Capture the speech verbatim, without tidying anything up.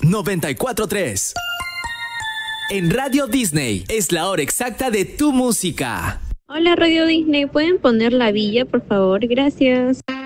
noventa y cuatro punto tres. En Radio Disney es la hora exacta de tu música. Hola Radio Disney, ¿pueden poner La Villa, por favor? Gracias.